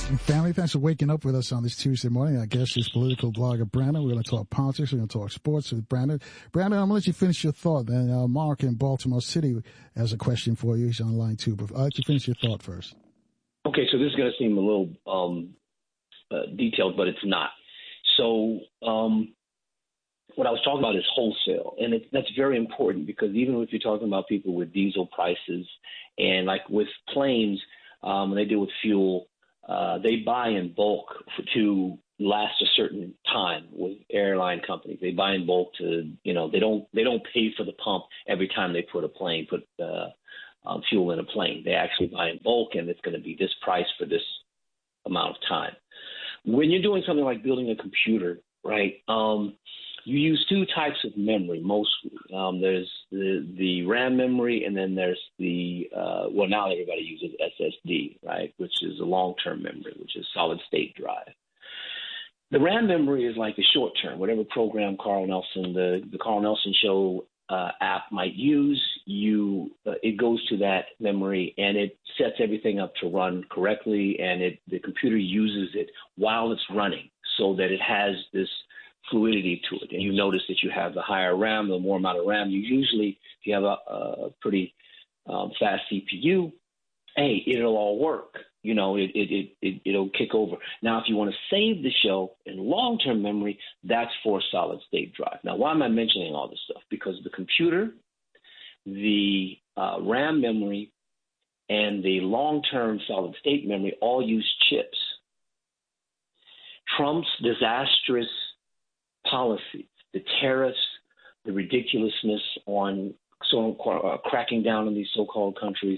Family, thanks for waking up with us on this Tuesday morning. Our guest is political blogger Brandon. We're going to talk politics. We're going to talk sports with Brandon. Brandon, I'm going to let you finish your thought. And Mark in Baltimore City has a question for you. He's on line too. But I'll let you finish your thought first. Okay, so this is going to seem a little detailed, but it's not. So what I was talking about is wholesale. And that's very important because even if you're talking about people with diesel prices and like with planes, when they deal with fuel, they buy in bulk to last a certain time with airline companies. They buy in bulk to, they don't pay for the pump every time they put fuel in a plane. They actually buy in bulk, and it's going to be this price for this amount of time. When you're doing something like building a computer, right, you use two types of memory mostly. There's the RAM memory, and then there's the now everybody uses SSD, right, which is a long-term memory, which is solid-state drive. The RAM memory is like the short-term, whatever program Carl Nelson, the Carl Nelson Show app might use. It goes to that memory, and it sets everything up to run correctly, and the computer uses it while it's running so that it has this fluidity to it. And you notice that you have the higher RAM, the more amount of RAM. If you have a pretty fast CPU, it'll all work. It'll kick over. Now, if you want to save the show in long-term memory, that's for solid-state drive. Now, why am I mentioning all this stuff? Because the computer, the RAM memory, and the long-term solid-state memory all use chips. Trump's disastrous policies, the tariffs, the ridiculousness on cracking down on these so-called countries,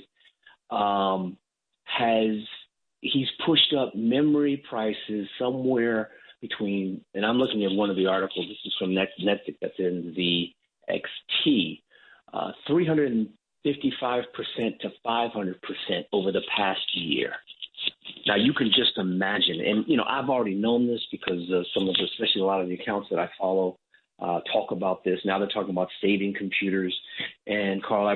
he's pushed up memory prices somewhere between, and I'm looking at one of the articles, this is from Netflix, that's in the XT, 355% to 500% over the past year. Now, you can just imagine, and, I've already known this because especially a lot of the accounts that I follow talk about this. Now they're talking about saving computers. And, Carl, I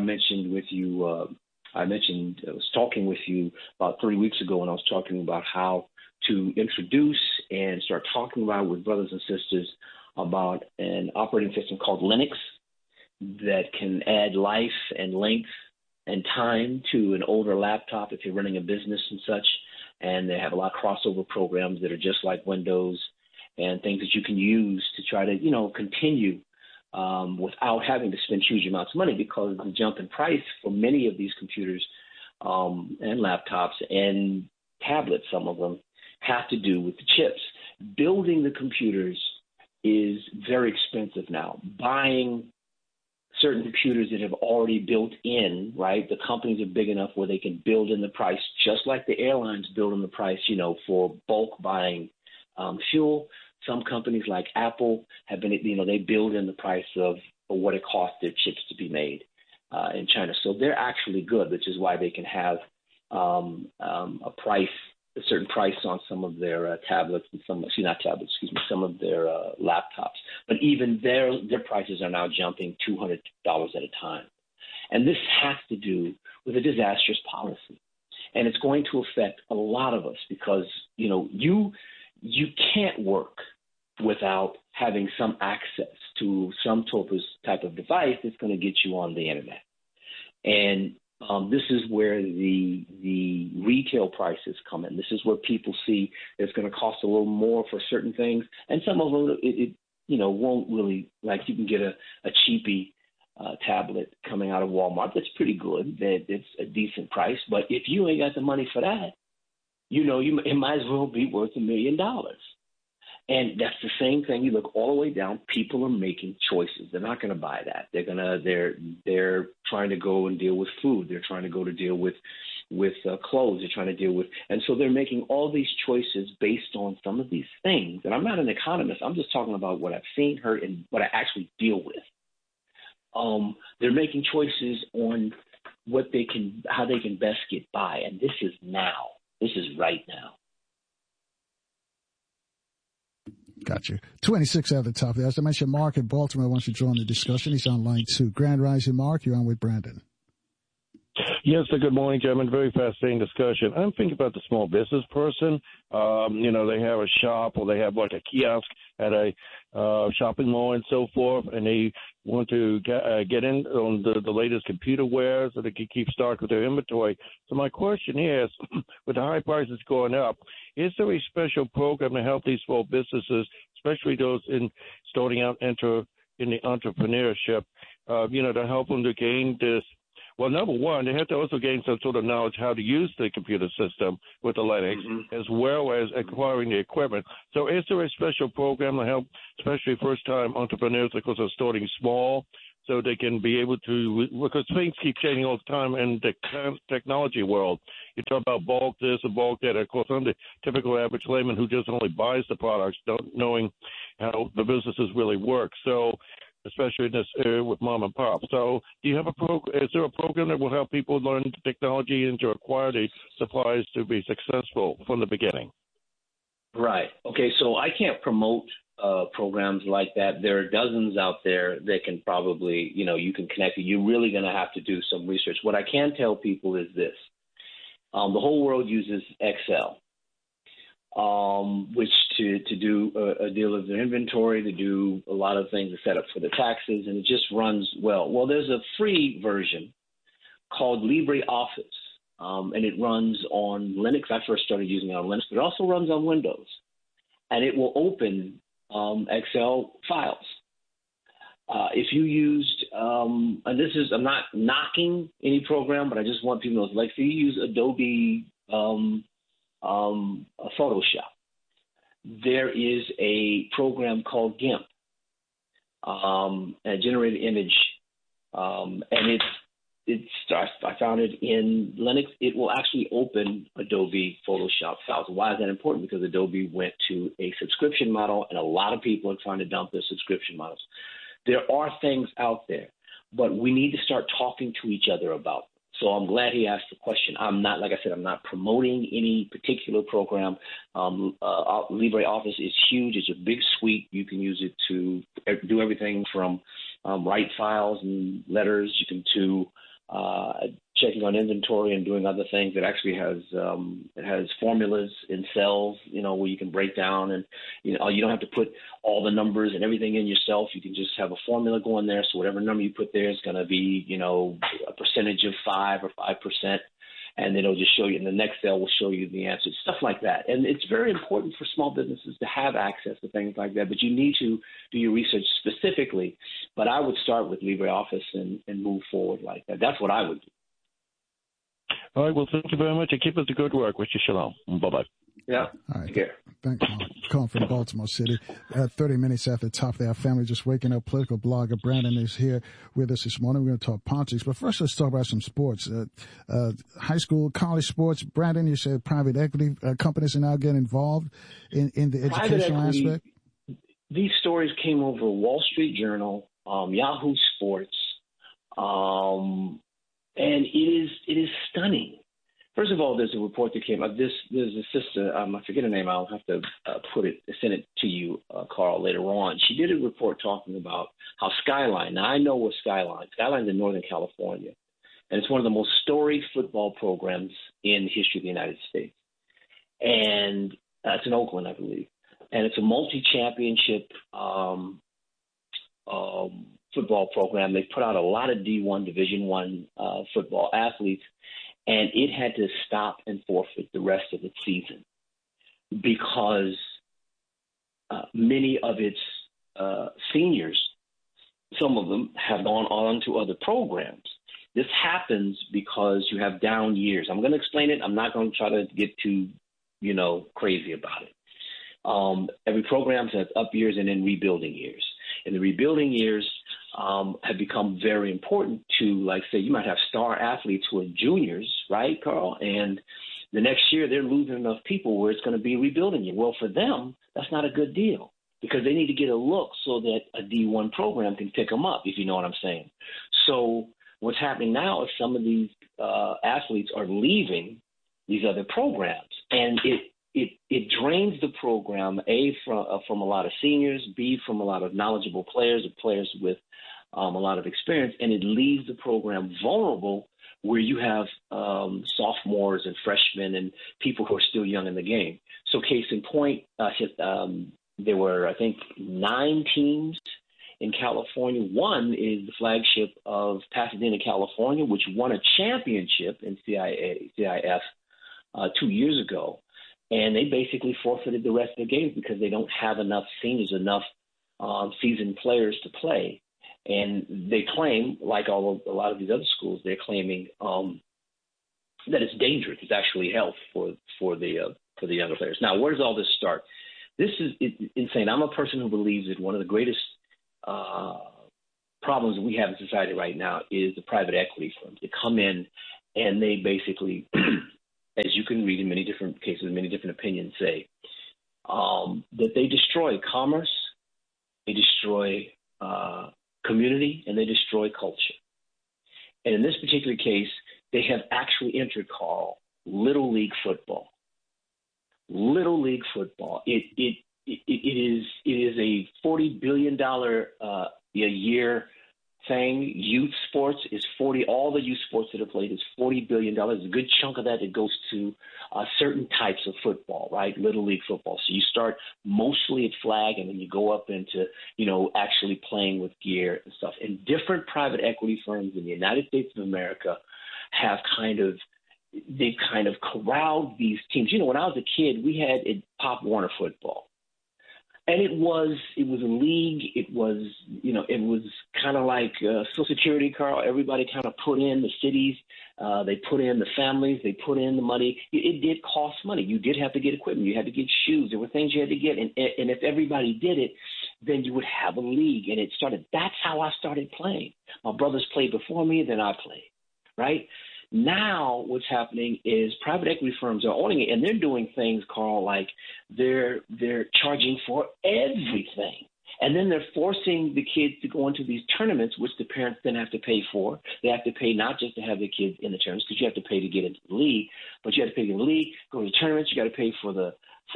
was talking with you about 3 weeks ago when I was talking about how to introduce and start talking about with brothers and sisters about an operating system called Linux that can add life and length and time to an older laptop if you're running a business and such. And they have a lot of crossover programs that are just like Windows and things that you can use to try to, continue without having to spend huge amounts of money, because the jump in price for many of these computers and laptops and tablets, some of them, have to do with the chips. Building the computers is very expensive now. Buying certain computers that have already built in, right? The companies are big enough where they can build in the price, just like the airlines build in the price, for bulk buying fuel. Some companies like Apple have been, they build in the price of what it costs their chips to be made in China. So they're actually good, which is why they can have a certain price on some of their tablets and some of their laptops. But even their prices are now jumping $200 at a time. And this has to do with a disastrous policy. And it's going to affect a lot of us because, you can't work without having some access to some type of device that's going to get you on the internet. And this is where the retail prices come in. This is where people see it's going to cost a little more for certain things. And some of them, it won't really, like you can get a cheapy tablet coming out of Walmart that's pretty good. It's a decent price. But if you ain't got the money for that, it might as well be worth $1 million. And that's the same thing. You look all the way down. People are making choices. They're not going to buy that. They're trying to go and deal with food. They're trying to go to deal with clothes. They're trying to deal with, and so they're making all these choices based on some of these things. And I'm not an economist. I'm just talking about what I've seen, heard, and what I actually deal with. They're making choices on how they can best get by, and this is now. This is right now. Got you. 26 at the top there. As I mentioned, Mark in Baltimore wants to join the discussion. He's on line 2. Grand Rising, Mark. You're on with Brandon. Yes, sir. Good morning, gentlemen. Very fascinating discussion. I'm thinking about the small business person. They have a shop or they have like a kiosk at a shopping mall and so forth, and they want to get in on the latest computer wares so they can keep stock with their inventory. So my question is, with the high prices going up, is there a special program to help these small businesses, especially those starting out in the entrepreneurship, to help them to gain this? Well, number one, they have to also gain some sort of knowledge how to use the computer system with the Linux, as well as acquiring the equipment. So is there a special program to help, especially first-time entrepreneurs, because they're starting small, so they can be able to, because things keep changing all the time in the technology world. You talk about bulk this and bulk that. Of course, I'm the typical average layman who just only buys the products, not knowing how the businesses really work. So especially in this area with mom and pop. So do you have is there a program that will help people learn the technology and to acquire the supplies to be successful from the beginning? Right. Okay, so I can't promote programs like that. There are dozens out there that can probably, you can connect. You're really going to have to do some research. What I can tell people is this. The whole world uses Excel. Which to do a deal of their inventory, to do a lot of things to set up for the taxes, and it just runs well. Well, there's a free version called LibreOffice, and it runs on Linux. I first started using it on Linux, but it also runs on Windows, and it will open Excel files. If you used, and I'm not knocking any program, but I just want people to know, like, if you use Adobe Photoshop, there is a program called GIMP, a generated image, and I found it in Linux. It will actually open Adobe Photoshop files. Why is that important? Because Adobe went to a subscription model, and a lot of people are trying to dump their subscription models. There are things out there, but we need to start talking to each other about them. So I'm glad he asked the question. I'm not, like I said, I'm not promoting any particular program. LibreOffice is huge. It's a big suite. You can use it to do everything from write files and letters. You can do checking on inventory and doing other things. It actually has formulas in cells, where you can break down, and you don't have to put all the numbers and everything in yourself. You can just have a formula going there. So whatever number you put there is going to be, a percentage of 5 or 5%. And then it'll just show you, and the next cell will show you the answer, stuff like that. And it's very important for small businesses to have access to things like that, but you need to do your research specifically. But I would start with LibreOffice and move forward like that. That's what I would do. All right, well, thank you very much, and keep up the good work. Wish you shalom. Bye-bye. Yeah. All right. Take care. Thanks, Mark. Calling from Baltimore City. 30 minutes after the top of our family just waking up. Political blogger Brandon is here with us this morning. We're going to talk politics, but first let's talk about some sports. High school, college sports. Brandon, you said private equity companies are now getting involved in the educational aspect. These stories came over Wall Street Journal, Yahoo Sports, and it is stunning. First of all, there's a report that came out. There's a sister, I forget her name. I'll have to send it to you, Carl, later on. She did a report talking about how Skyline. Now I know what Skyline's in Northern California, and it's one of the most storied football programs in the history of the United States. And it's in Oakland, I believe, and it's a multi-championship football program. They put out a lot of D1, Division I football athletes. And it had to stop and forfeit the rest of its season because many of its seniors, some of them, have gone on to other programs. This happens because you have down years. I'm going to explain it. I'm not going to try to get too, crazy about it. Every program has up years and then rebuilding years. And the rebuilding years have become very important to, like, say, you might have star athletes who are juniors, right, Carl? And the next year they're losing enough people where it's going to be a rebuilding year. Well, for them, that's not a good deal because they need to get a look so that a D1 program can pick them up, if you know what I'm saying. So what's happening now is some of these athletes are leaving these other programs, and it drains the program, A, from a lot of seniors, B, from a lot of knowledgeable players or players with a lot of experience, and it leaves the program vulnerable where you have sophomores and freshmen and people who are still young in the game. So case in point, there were, I think, 9 teams in California. One is the flagship of Pasadena, California, which won a championship in CIF 2 years ago. And they basically forfeited the rest of the games because they don't have enough seniors, enough seasoned players to play. And they claim, like a lot of these other schools, they're claiming that it's dangerous. It's actually health for the younger players. Now, where does all this start? This is insane. I'm a person who believes that one of the greatest problems we have in society right now is the private equity firms. They come in and they basically, as you can read in many different cases, many different opinions say, that they destroy commerce, they destroy community, and they destroy culture. And in this particular case, they have actually entered, Carl, Little League football. Little League football. It is a $40 billion a year thing. Youth sports is all the youth sports that are played is $40 billion. A good chunk of that goes to certain types of football, right? Little League football. So you start mostly at flag and then you go up into, actually playing with gear and stuff. And different private equity firms in the United States of America have they've kind of corralled these teams. When I was a kid, we had Pop Warner football. And it was a league. It was kind of like Social Security, Carl. Everybody kind of put in the cities. They put in the families. They put in the money. It did cost money. You did have to get equipment. You had to get shoes. There were things you had to get. And if everybody did it, then you would have a league. And it started. That's how I started playing. My brothers played before me. Then I played, right? Now what's happening is private equity firms are owning it, and they're doing things, Carl, like they're charging for everything. And then they're forcing the kids to go into these tournaments, which the parents then have to pay for. They have to pay not just to have their kids in the tournaments, because you have to pay to get into the league, but you have to pay to get in the league, go to the tournaments. You got to pay for the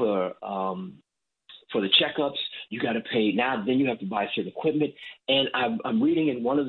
checkups. You got to pay now. Then you have to buy certain equipment. And I'm reading in one of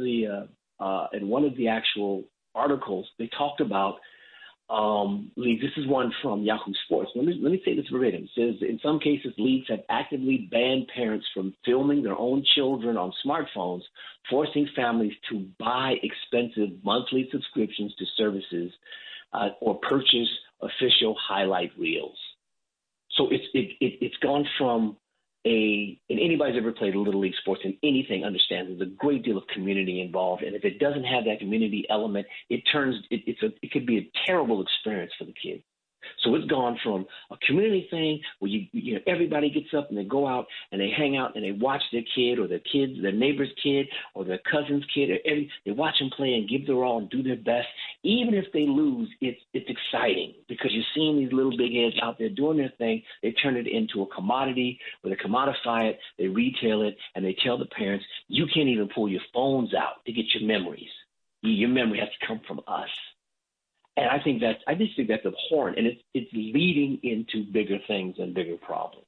the actual articles, they talked about leagues. This is one from Yahoo Sports. Let me say this verbatim. It says, in some cases, leagues have actively banned parents from filming their own children on smartphones, forcing families to buy expensive monthly subscriptions to services or purchase official highlight reels. So it's gone from and anybody's ever played Little League sports in anything understands there's a great deal of community involved. And if it doesn't have that community element, it could be a terrible experience for the kids. So it's gone from a community thing where everybody gets up and they go out and they hang out and they watch their kid or their neighbor's kid or their cousin's kid. They watch them play and give their all and do their best. Even if they lose, it's exciting because you're seeing these little big heads out there doing their thing. They turn it into a commodity where they commodify it, they retail it, and they tell the parents, you can't even pull your phones out to get your memories. Your memory has to come from us. And I just think that's abhorrent, and it's leading into bigger things and bigger problems.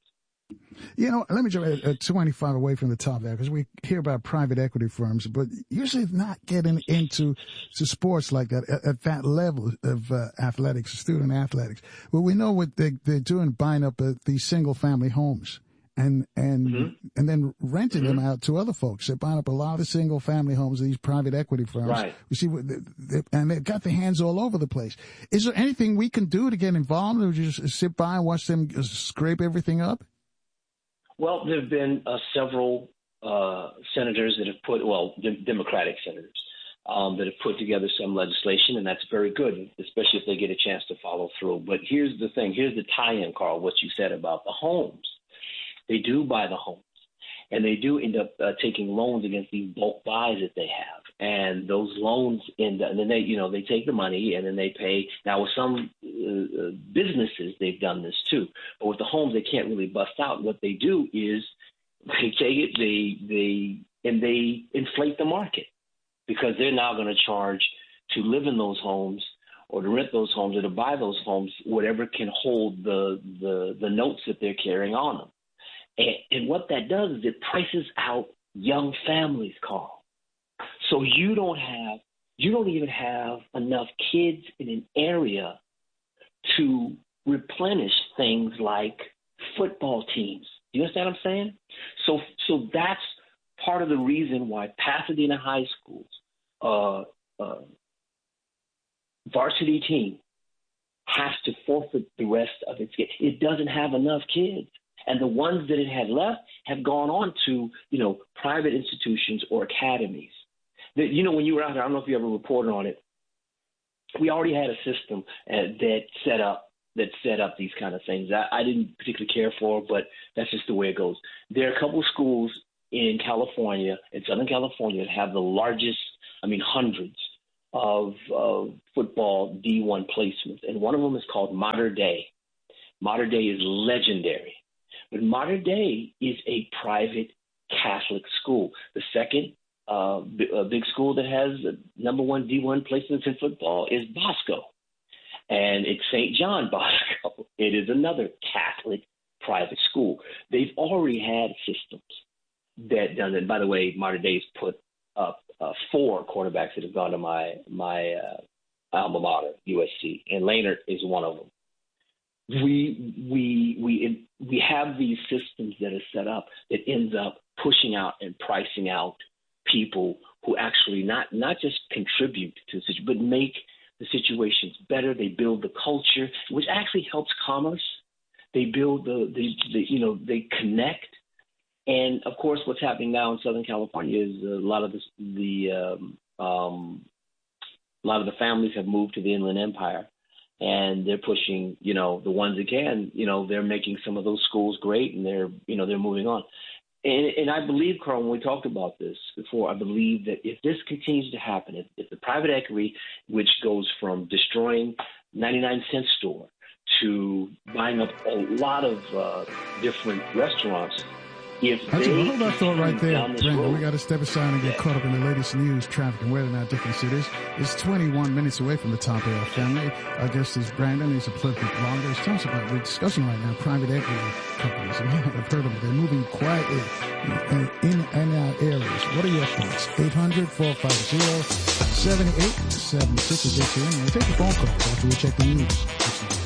Let me jump at 25 away from the top there, because we hear about private equity firms, but usually not getting into sports like that at that level of athletics, student athletics. Well, we know what they're doing, buying up these single family homes. And then renting them out to other folks. They're buying up a lot of single family homes, these private equity firms. Right. We see, and they've got their hands all over the place. Is there anything we can do to get involved, or just sit by and watch them scrape everything up? Well, there have been several senators that have Democratic senators that have put together some legislation, and that's very good, especially if they get a chance to follow through. But here's the thing. Here's the tie-in, Carl, what you said about the homes. They do buy the homes, and they do end up taking loans against these bulk buys that they have. And those loans and then they take the money and then they pay. Now, with some businesses, they've done this too. But with the homes, they can't really bust out. What they do is they take it, they inflate the market because they're now going to charge to live in those homes or to rent those homes or to buy those homes, whatever can hold the notes that they're carrying on them. And what that does is it prices out young families, Carl. So you don't have you don't even have enough kids in an area to replenish things like football teams. You understand what I'm saying? So that's part of the reason why Pasadena High School's varsity team has to forfeit the rest of its kids. It doesn't have enough kids. And the ones that it had left have gone on to, private institutions or academies. That, when you were out there, I don't know if you ever reported on it, we already had a system that set up these kind of things. I didn't particularly care for, but that's just the way it goes. There are a couple of schools in California, in Southern California, that have the largest, hundreds of football D1 placements. And one of them is called Mater Dei. Mater Dei is legendary. But Mater Dei is a private Catholic school. The second big school that has number one D1 placements in football is Bosco. And it's St. John Bosco. It is another Catholic private school. They've already had systems that done it. By the way, Mater Dei's put up 4 quarterbacks that have gone to my alma mater, USC, and Leonard is one of them. We have these systems that are set up that ends up pushing out and pricing out people who actually not just contribute to the situation, but make the situations better. They build the culture, which actually helps commerce. They build they connect. And of course, what's happening now in Southern California is a lot of the families have moved to the Inland Empire, and they're pushing, the ones that can, they're making some of those schools great, and they're moving on. And I believe, Carl, when we talked about this before, I believe that if this continues to happen, if the private equity, which goes from destroying 99-cent store to buying up a lot of different restaurants, hold that thought right there, Brandon. We got to step aside and get caught up in the latest news, traffic, and weather in our different cities. It's 21 minutes away from the top of our family. Our guest is Brandon. He's a political blogger. Tell us about, we're discussing right now private equity companies. And I've heard of them. They're moving quietly in our areas. What are your thoughts? 800-450-7876 is it. We'll take the phone calls after we check the news.